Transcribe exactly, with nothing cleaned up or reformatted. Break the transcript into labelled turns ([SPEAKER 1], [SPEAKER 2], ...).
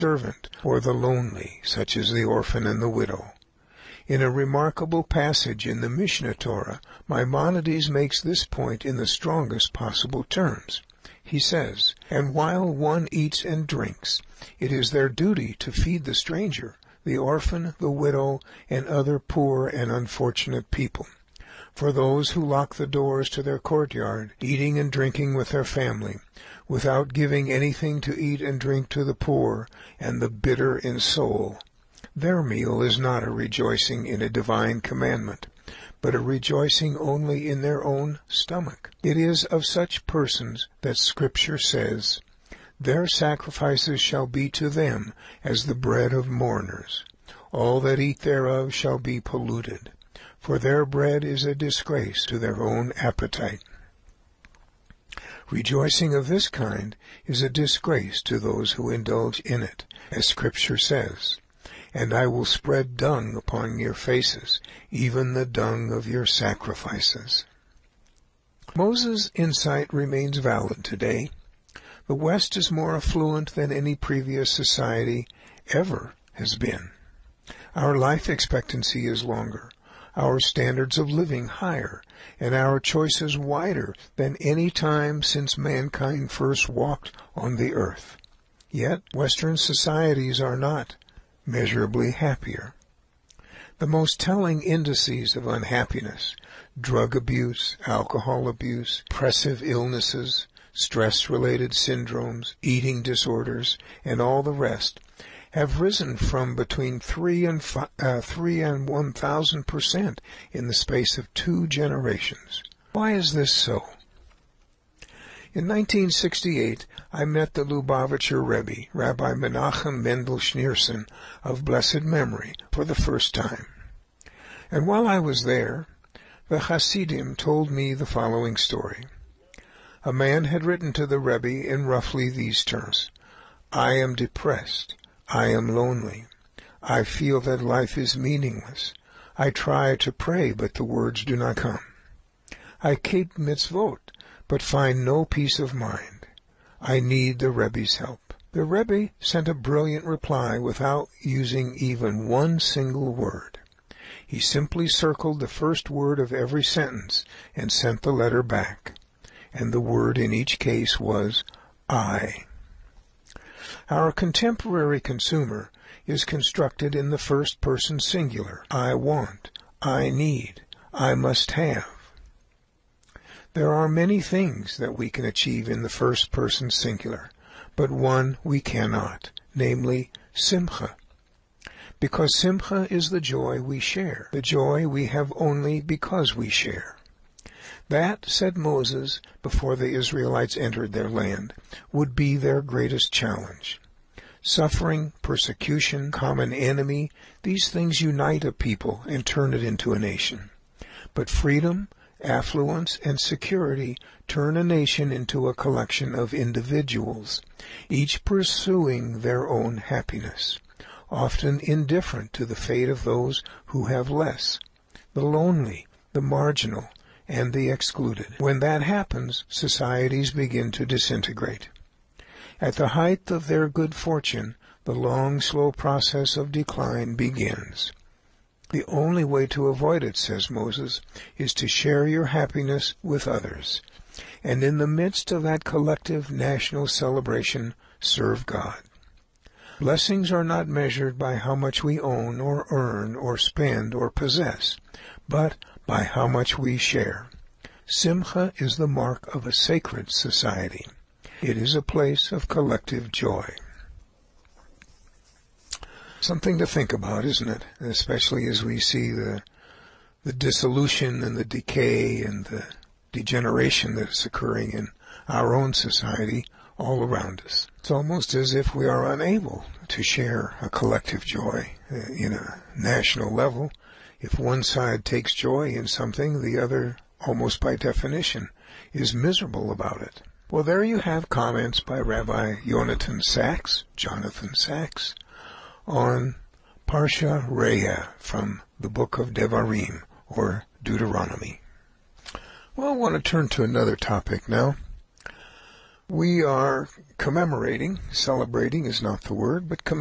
[SPEAKER 1] servant or the lonely, such as the orphan and the widow. In a remarkable passage in the Mishneh Torah, Maimonides makes this point in the strongest possible terms. He says, "And while one eats and drinks, it is their duty to feed the stranger, the orphan, the widow, and other poor and unfortunate people. For those who lock the doors to their courtyard, eating and drinking with their family, without giving anything to eat and drink to the poor and the bitter in soul, their meal is not a rejoicing in a divine commandment, but a rejoicing only in their own stomach. It is of such persons that Scripture says, 'Their sacrifices shall be to them as the bread of mourners. All that eat thereof shall be polluted, for their bread is a disgrace to their own appetite.' Rejoicing of this kind is a disgrace to those who indulge in it, as Scripture says, 'And I will spread dung upon your faces, even the dung of your sacrifices.'" Moses' insight remains valid today. The West is more affluent than any previous society ever has been. Our life expectancy is longer, our standards of living higher, and our choices wider than any time since mankind first walked on the earth. Yet Western societies are not measurably happier. The most telling indices of unhappiness, drug abuse, alcohol abuse, depressive illnesses, stress-related syndromes, eating disorders, and all the rest, have risen from between three and fi- uh, three and one thousand percent in the space of two generations. Why is this so? In nineteen sixty-eight, I met the Lubavitcher Rebbe, Rabbi Menachem Mendel Schneerson, of blessed memory, for the first time. And while I was there, the Hasidim told me the following story. A man had written to the Rebbe in roughly these terms: "I am depressed. I am lonely. I feel that life is meaningless. I try to pray, but the words do not come. I keep mitzvot, but find no peace of mind. I need the Rebbe's help." The Rebbe sent a brilliant reply without using even one single word. He simply circled the first word of every sentence and sent the letter back. And the word in each case was I. Our contemporary consumer is constructed in the first person singular. I want, I need, I must have. There are many things that we can achieve in the first person singular, but one we cannot, namely simcha. Because simcha is the joy we share, the joy we have only because we share. That, said Moses, before the Israelites entered their land, would be their greatest challenge. Suffering, persecution, common enemy, these things unite a people and turn it into a nation. But freedom, affluence, and security turn a nation into a collection of individuals, each pursuing their own happiness, often indifferent to the fate of those who have less, the lonely, the marginal, and the excluded. When that happens, societies begin to disintegrate. At the height of their good fortune, the long, slow process of decline begins. The only way to avoid it, says Moses, is to share your happiness with others, and in the midst of that collective national celebration, serve God. Blessings are not measured by how much we own or earn or spend or possess, but by how much we share. Simcha is the mark of a sacred society. It is a place of collective joy. Something to think about, isn't it? Especially as we see the the dissolution and the decay and the degeneration that is occurring in our own society all around us. It's almost as if we are unable to share a collective joy uh, in a national level. If one side takes joy in something, the other, almost by definition, is miserable about it. Well, there you have comments by Rabbi Yonatan Sachs, Jonathan Sachs, on Parsha Re'eh from the book of Devarim, or Deuteronomy. Well, I want to turn to another topic now. We are commemorating, celebrating is not the word, but